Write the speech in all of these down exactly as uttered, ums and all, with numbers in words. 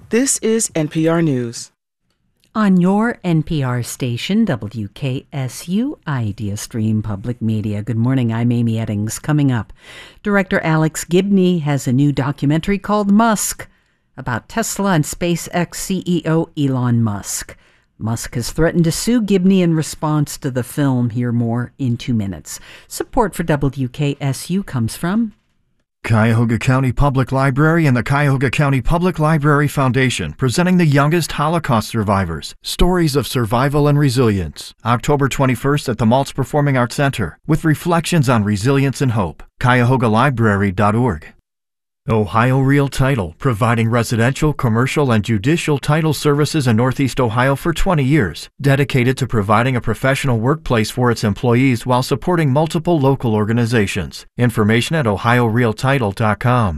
This is N P R News. On your N P R station, W K S U Idea Stream Public Media. Good morning, I'm Amy Eddings. Coming up, director Alex Gibney has a new documentary called Musk about Tesla and SpaceX C E O Elon Musk. Musk has threatened to sue Gibney in response to the film. Hear more in two minutes. Support for W K S U comes from Cuyahoga County Public Library and the Cuyahoga County Public Library Foundation, presenting the youngest Holocaust survivors, stories of survival and resilience. October twenty-first at the Maltz Performing Arts Center, with reflections on resilience and hope. cuyahoga library dot org. Ohio Real Title, providing residential, commercial, and judicial title services in Northeast Ohio for twenty years, dedicated to providing a professional workplace for its employees while supporting multiple local organizations. Information at ohio real title dot com.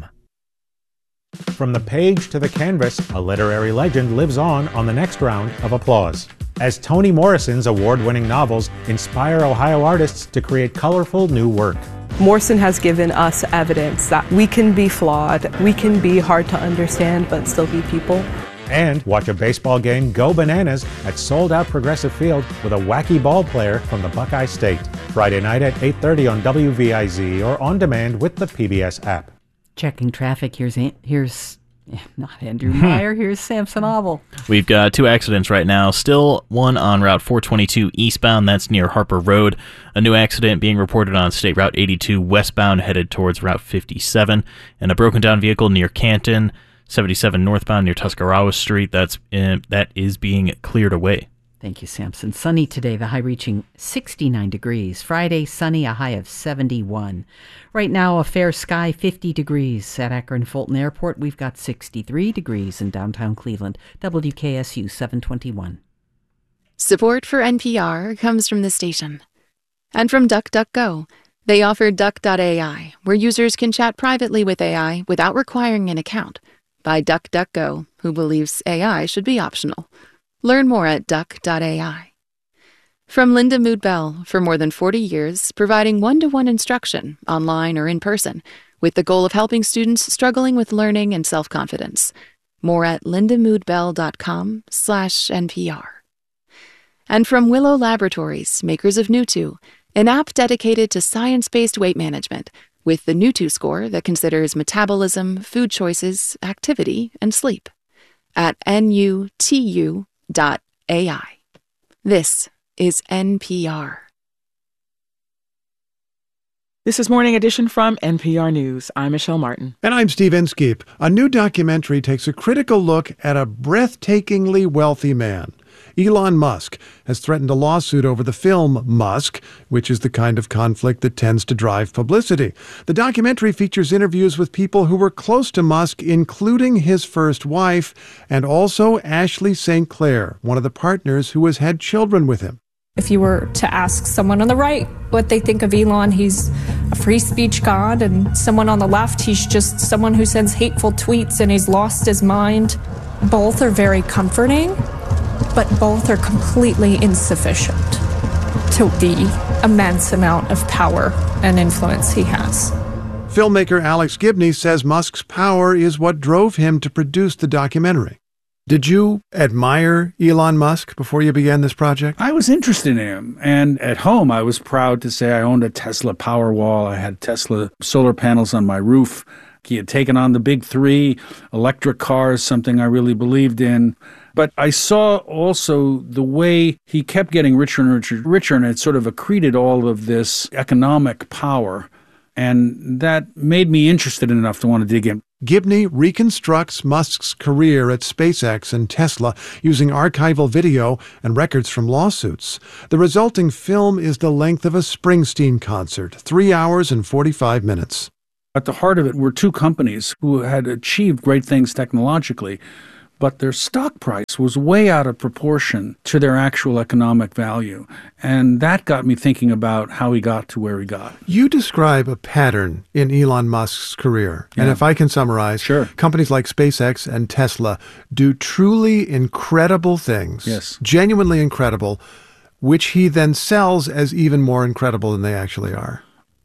From the page to the canvas, a literary legend lives on on the next round of applause, as Toni Morrison's award-winning novels inspire Ohio artists to create colorful new work. Morrison has given us evidence that we can be flawed, we can be hard to understand, but still be people. And watch a baseball game go bananas at sold-out Progressive Field with a wacky ball player from the Buckeye State. Friday night at eight thirty on W V I Z or on demand with the P B S app. Checking traffic. Here's here's not Andrew Meyer. Here's Samson Oval. We've got two accidents right now. Still one on Route four twenty-two eastbound. That's near Harper Road. A new accident being reported on State Route eighty-two westbound headed towards Route fifty-seven. And a broken down vehicle near Canton. seventy-seven northbound near Tuscarawas Street. That's uh, that is being cleared away. Thank you, Samson. Sunny today, the high reaching sixty-nine degrees. Friday, sunny, a high of seventy-one. Right now, a fair sky, fifty degrees. At Akron Fulton Airport, we've got sixty-three degrees in downtown Cleveland. W K S U seven twenty-one. Support for N P R comes from the station. And from DuckDuckGo. They offer Duck dot A I, where users can chat privately with A I without requiring an account. By DuckDuckGo, who believes A I should be optional. Learn more at duck dot A I. From Linda Mood Bell, for more than forty years, providing one-to-one instruction, online or in person, with the goal of helping students struggling with learning and self-confidence. More at lindamoodbell dot com slash N P R. And from Willow Laboratories, makers of Nutu, an app dedicated to science-based weight management, with the Nutu score that considers metabolism, food choices, activity, and sleep. At N U T U dot A I. This is N P R. This is Morning Edition from N P R News. I'm Michelle Martin. And I'm Steve Inskeep. A new documentary takes a critical look at a breathtakingly wealthy man. Elon Musk has threatened a lawsuit over the film Musk, which is the kind of conflict that tends to drive publicity. The documentary features interviews with people who were close to Musk, including his first wife, and also Ashley Saint Clair, one of the partners who has had children with him. If you were to ask someone on the right what they think of Elon, he's a free speech god, and someone on the left, he's just someone who sends hateful tweets and he's lost his mind. Both are very comforting, but both are completely insufficient to the immense amount of power and influence he has. Filmmaker Alex Gibney says Musk's power is what drove him to produce the documentary. Did you admire Elon Musk before you began this project? I was interested in him. And at home, I was proud to say I owned a Tesla Powerwall. I had Tesla solar panels on my roof. He had taken on the big three, electric cars, something I really believed in. But I saw also the way he kept getting richer and richer, richer, and it sort of accreted all of this economic power. And that made me interested enough to want to dig in. Gibney reconstructs Musk's career at SpaceX and Tesla using archival video and records from lawsuits. The resulting film is the length of a Springsteen concert, three hours and forty-five minutes. At the heart of it were two companies who had achieved great things technologically, but their stock price was way out of proportion to their actual economic value. And that got me thinking about how he got to where he got. You describe a pattern in Elon Musk's career. Yeah. And if I can summarize, sure. Companies like SpaceX and Tesla do truly incredible things, yes. genuinely incredible, which he then sells as even more incredible than they actually are.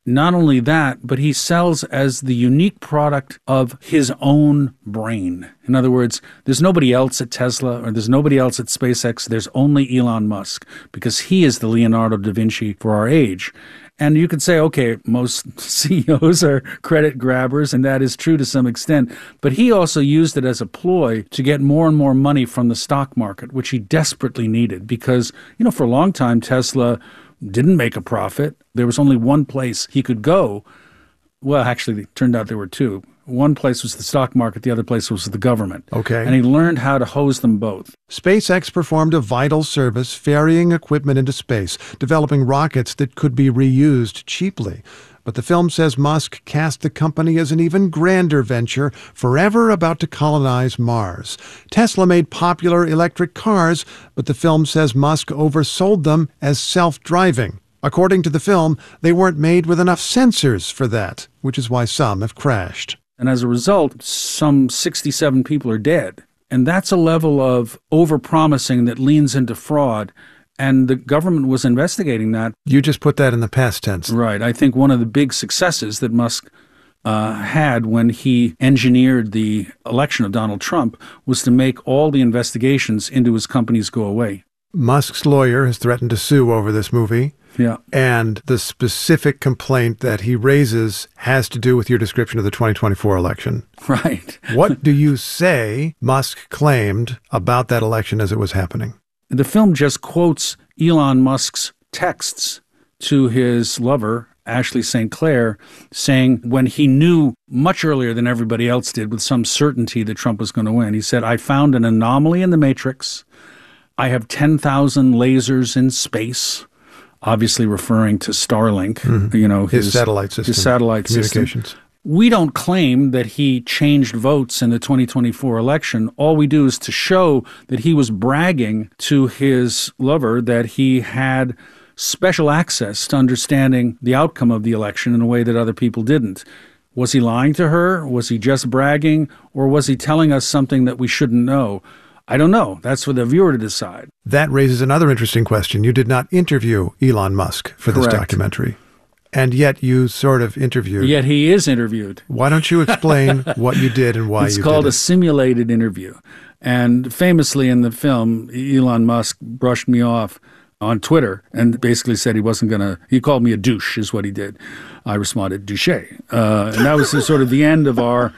Not only that, but he sells as the unique product of his own brain. In other words, there's nobody else at Tesla or there's nobody else at SpaceX. There's only Elon Musk because he is the Leonardo da Vinci for our age. And you could say, okay, most C E Os are credit grabbers, and that is true to some extent. But he also used it as a ploy to get more and more money from the stock market, which he desperately needed because, you know, for a long time, Tesla didn't make a profit. There was only one place he could go. Well, actually, it turned out there were two. One place was the stock market. The other place was the government. Okay. And he learned how to hose them both. SpaceX performed a vital service ferrying equipment into space, developing rockets that could be reused cheaply. But the film says Musk cast the company as an even grander venture, forever about to colonize Mars. Tesla made popular electric cars, but the film says Musk oversold them as self-driving. According to the film, they weren't made with enough sensors for that, which is why some have crashed. And as a result, some sixty-seven people are dead. And that's a level of overpromising that leans into fraud. And the government was investigating that. You just put that in the past tense. Right. I think one of the big successes that Musk uh, had when he engineered the election of Donald Trump was to make all the investigations into his companies go away. Musk's lawyer has threatened to sue over this movie. Yeah. And the specific complaint that he raises has to do with your description of the twenty twenty-four election. Right. What do you say Musk claimed about that election as it was happening? The film just quotes Elon Musk's texts to his lover, Ashley Saint Clair, saying when he knew much earlier than everybody else did with some certainty that Trump was going to win, he said, "I found an anomaly in the matrix. I have ten thousand lasers in space," obviously referring to Starlink, mm-hmm. you know, his, his satellite system, his satellite communications. System. We don't claim that he changed votes in the twenty twenty-four election. All we do is to show that he was bragging to his lover that he had special access to understanding the outcome of the election in a way that other people didn't. Was he lying to her? Was he just bragging? Or was he telling us something that we shouldn't know? I don't know. That's for the viewer to decide. That raises another interesting question. You did not interview Elon Musk for this Correct. documentary. And yet you sort of interviewed. Yet he is interviewed. Why don't you explain what you did and why it's you did it? It's called a simulated interview. And famously in the film, Elon Musk brushed me off on Twitter and basically said he wasn't going to, he called me a douche is what he did. I responded, douche. Uh, and that was the, sort of the end of our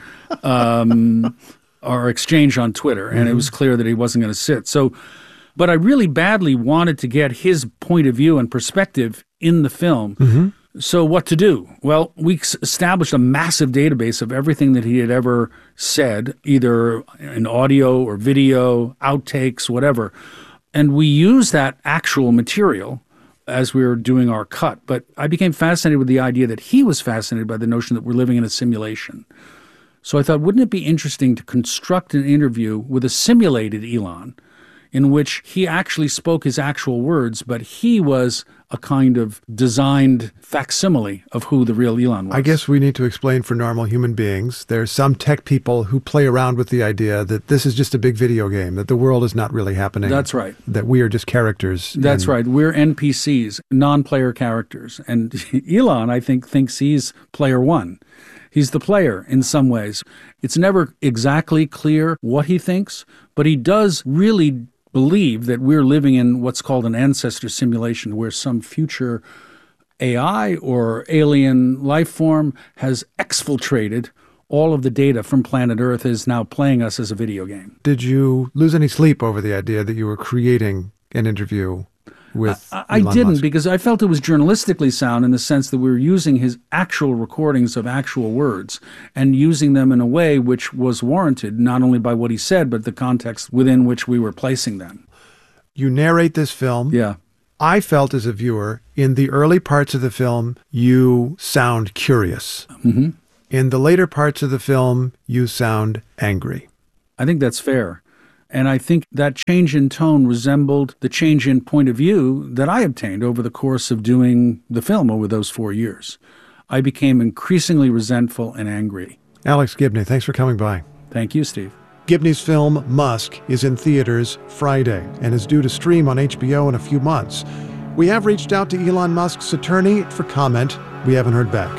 um, our exchange on Twitter. And mm-hmm. it was clear that he wasn't going to sit. So, but I really badly wanted to get his point of view and perspective in the film. Mm-hmm. So what to do? Well, we established a massive database of everything that he had ever said, either in audio or video, outtakes, whatever. And we used that actual material as we were doing our cut. But I became fascinated with the idea that he was fascinated by the notion that we're living in a simulation. So I thought, wouldn't it be interesting to construct an interview with a simulated Elon in which he actually spoke his actual words, but he was a kind of designed facsimile of who the real Elon was. I guess we need to explain for normal human beings. There's some tech people who play around with the idea that this is just a big video game, that the world is not really happening. That's right. That we are just characters. That's right. We're N P Cs, non-player characters. And Elon, I think, thinks he's player one. He's the player in some ways. It's never exactly clear what he thinks, but he does really believe that we're living in what's called an ancestor simulation where some future A I or alien life form has exfiltrated all of the data from planet Earth, is now playing us as a video game. Did you lose any sleep over the idea that you were creating an interview with I, I Elon didn't Musk? Because I felt it was journalistically sound in the sense that we were using his actual recordings of actual words and using them in a way which was warranted, not only by what he said, but the context within which we were placing them. You narrate this film. Yeah. I felt as a viewer, in the early parts of the film, you sound curious. Mm-hmm. In the later parts of the film, you sound angry. I think that's fair. And I think that change in tone resembled the change in point of view that I obtained over the course of doing the film over those four years. I became increasingly resentful and angry. Alex Gibney, thanks for coming by. Thank you, Steve. Gibney's film, Musk, is in theaters Friday and is due to stream on H B O in a few months. We have reached out to Elon Musk's attorney for comment. we haven't heard back.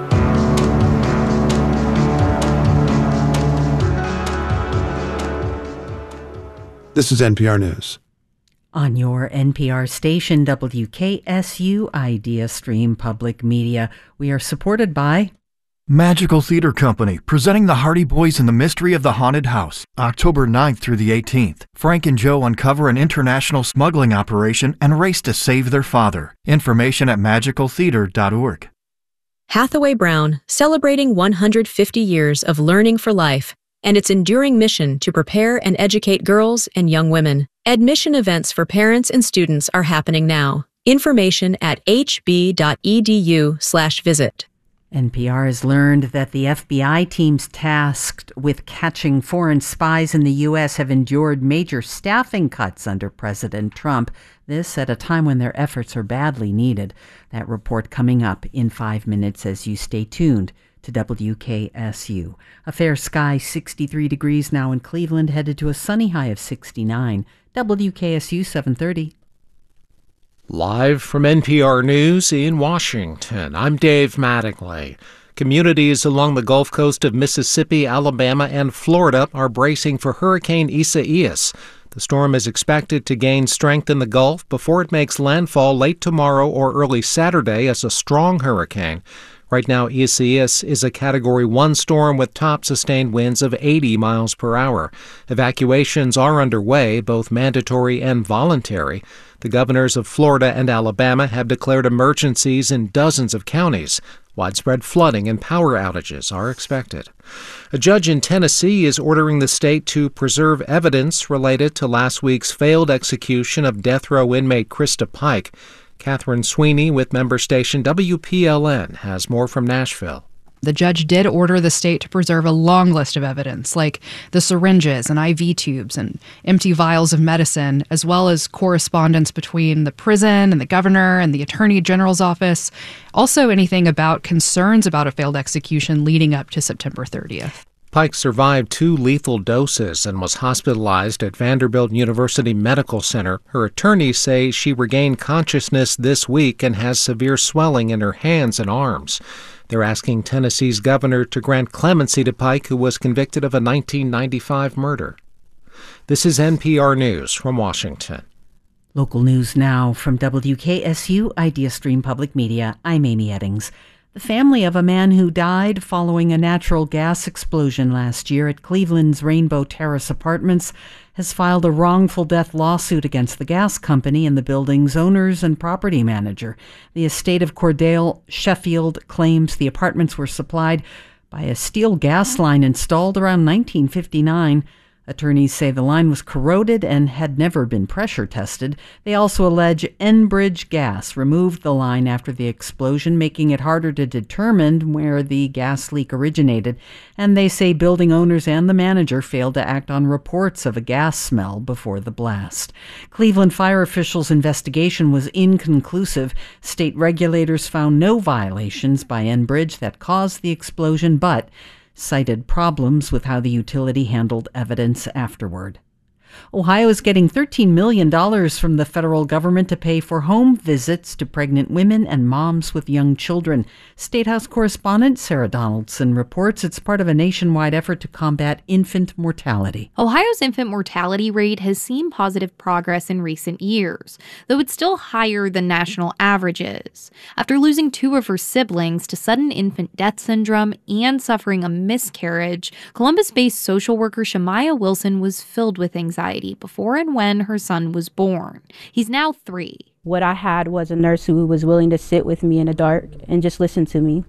This is N P R News. On your N P R station, W K S U Idea Stream Public Media, we are supported by Magical Theater Company, presenting the Hardy Boys and the Mystery of the Haunted House, October ninth through the eighteenth. Frank and Joe uncover an international smuggling operation and race to save their father. Information at magical theater dot org. Hathaway Brown, celebrating one hundred fifty years of learning for life and its enduring mission to prepare and educate girls and young women. Admission events for parents and students are happening now. Information at h b dot e d u slash visit. N P R has learned that the F B I teams tasked with catching foreign spies in the U S have endured major staffing cuts under President Trump. This at a time when their efforts are badly needed. That report coming up in five minutes as you stay tuned to W K S U. A fair sky, sixty-three degrees now in Cleveland, headed to a sunny high of sixty-nine. W K S U seven thirty. Live from N P R News in Washington, I'm Dave Mattingly. Communities along the Gulf Coast of Mississippi, Alabama, and Florida are bracing for Hurricane Isaias. The storm is expected to gain strength in the Gulf before it makes landfall late tomorrow or early Saturday as a strong hurricane. Right now, Isaias is a Category one storm with top sustained winds of eighty miles per hour. Evacuations are underway, both mandatory and voluntary. The governors of Florida and Alabama have declared emergencies in dozens of counties. Widespread flooding and power outages are expected. A judge in Tennessee is ordering the state to preserve evidence related to last week's failed execution of death row inmate Krista Pike. Catherine Sweeney with member station W P L N has more from Nashville. The judge did order the state to preserve a long list of evidence, like the syringes and I V tubes and empty vials of medicine, as well as correspondence between the prison and the governor and the attorney general's office. Also, anything about concerns about a failed execution leading up to September thirtieth. Pike survived two lethal doses and was hospitalized at Vanderbilt University Medical Center. Her attorneys say she regained consciousness this week and has severe swelling in her hands and arms. They're asking Tennessee's governor to grant clemency to Pike, who was convicted of a nineteen ninety-five murder. This is N P R News from Washington. Local news now from W K S U Idea Stream Public Media. I'm Amy Eddings. The family of a man who died following a natural gas explosion last year at Cleveland's Rainbow Terrace Apartments has filed a wrongful death lawsuit against the gas company and the building's owners and property manager. The estate of Cordell Sheffield claims the apartments were supplied by a steel gas line installed around nineteen fifty-nine. Attorneys say the line was corroded and had never been pressure tested. They also allege Enbridge Gas removed the line after the explosion, making it harder to determine where the gas leak originated. And they say building owners and the manager failed to act on reports of a gas smell before the blast. Cleveland fire officials' investigation was inconclusive. State regulators found no violations by Enbridge that caused the explosion, but cited problems with how the utility handled evidence afterward. Ohio is getting thirteen million dollars from the federal government to pay for home visits to pregnant women and moms with young children. State House correspondent Sarah Donaldson reports it's part of a nationwide effort to combat infant mortality. Ohio's infant mortality rate has seen positive progress in recent years, though it's still higher than national averages. After losing two of her siblings to sudden infant death syndrome and suffering a miscarriage, Columbus-based social worker Shemaya Wilson was filled with anxiety before and when her son was born. He's now three. What I had was a nurse who was willing to sit with me in the dark and just listen to me.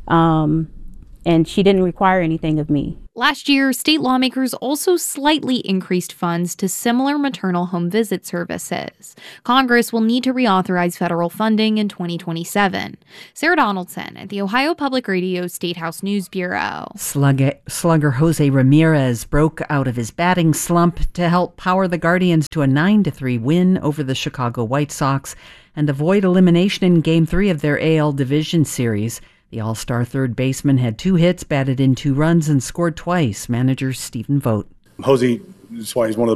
Um, and she didn't require anything of me. Last year, state lawmakers also slightly increased funds to similar maternal home visit services. Congress will need to reauthorize federal funding in twenty twenty-seven. Sarah Donaldson at the Ohio Public Radio State House News Bureau. Slugger, slugger Jose Ramirez broke out of his batting slump to help power the Guardians to a nine to three win over the Chicago White Sox and avoid elimination in Game three of their A L Division Series. The all-star third baseman had two hits, batted in two runs, and scored twice. Manager Stephen Vogt. Jose, that's why he's one of